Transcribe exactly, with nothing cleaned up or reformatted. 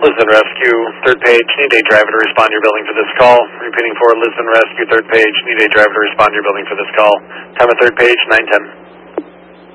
Lisbon Rescue, third page, need a driver to respond to your building for this call. Repeating for Lisbon Rescue, third page, need a driver to respond to your building for this call. Time of third page, nine ten.